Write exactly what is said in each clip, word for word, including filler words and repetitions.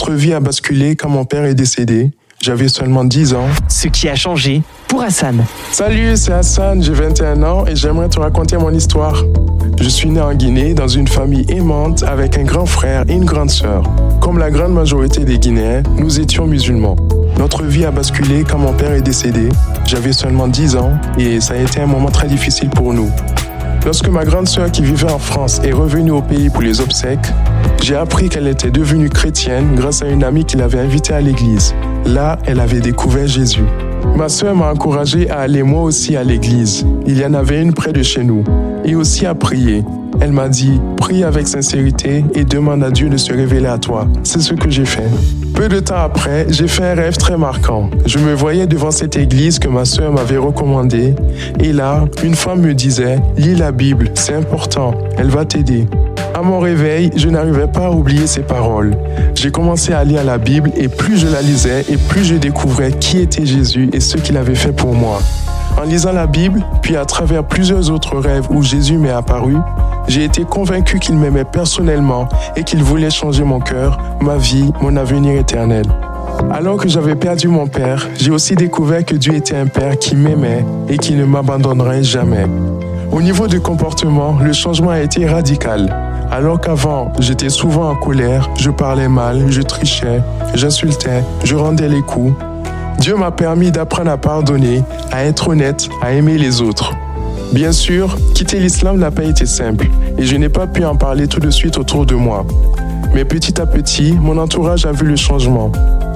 Notre vie a basculé quand mon père est décédé. J'avais seulement dix ans. Ce qui a changé pour Hassan. Salut, c'est Hassan, j'ai vingt et un ans et j'aimerais te raconter mon histoire. Je suis né en Guinée dans une famille aimante avec un grand frère et une grande sœur. Comme la grande majorité des Guinéens, nous étions musulmans. Notre vie a basculé quand mon père est décédé. J'avais seulement dix ans et ça a été un moment très difficile pour nous. Lorsque ma grande sœur qui vivait en France est revenue au pays pour les obsèques, j'ai appris qu'elle était devenue chrétienne grâce à une amie qui l'avait invitée à l'église. Là, elle avait découvert Jésus. Ma sœur m'a encouragé à aller moi aussi à l'église. Il y en avait une près de chez nous. Et aussi à prier. Elle m'a dit, prie avec sincérité et demande à Dieu de se révéler à toi. C'est ce que j'ai fait. Peu de temps après, j'ai fait un rêve très marquant. Je me voyais devant cette église que ma sœur m'avait recommandée. Et là, une femme me disait, lis la Bible, c'est important, elle va t'aider. À mon réveil, je n'arrivais pas à oublier ces paroles. J'ai commencé à lire la Bible et plus je la lisais et plus je découvrais qui était Jésus et ce qu'il avait fait pour moi. En lisant la Bible, puis à travers plusieurs autres rêves où Jésus m'est apparu, j'ai été convaincu qu'il m'aimait personnellement et qu'il voulait changer mon cœur, ma vie, mon avenir éternel. Alors que j'avais perdu mon père, j'ai aussi découvert que Dieu était un père qui m'aimait et qui ne m'abandonnerait jamais. Au niveau du comportement, le changement a été radical. Alors qu'avant, j'étais souvent en colère, je parlais mal, je trichais, j'insultais, je rendais les coups. Dieu m'a permis d'apprendre à pardonner, à être honnête, à aimer les autres. Bien sûr, quitter l'islam n'a pas été simple et je n'ai pas pu en parler tout de suite autour de moi. Mais petit à petit, mon entourage a vu le changement.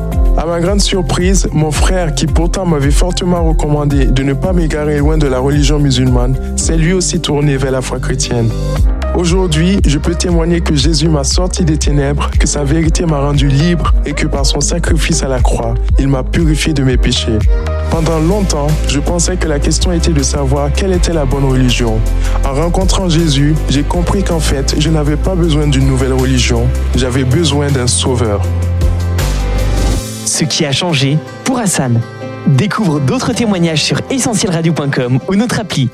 À ma grande surprise, mon frère, qui pourtant m'avait fortement recommandé de ne pas m'égarer loin de la religion musulmane, s'est lui aussi tourné vers la foi chrétienne. Aujourd'hui, je peux témoigner que Jésus m'a sorti des ténèbres, que sa vérité m'a rendu libre et que par son sacrifice à la croix, il m'a purifié de mes péchés. Pendant longtemps, je pensais que la question était de savoir quelle était la bonne religion. En rencontrant Jésus, j'ai compris qu'en fait, je n'avais pas besoin d'une nouvelle religion, j'avais besoin d'un sauveur. Ce qui a changé pour Hassan. Découvre d'autres témoignages sur essentiel radio point com ou notre appli.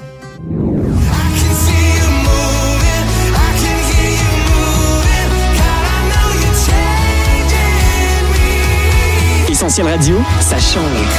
Essentiel Radio, ça change.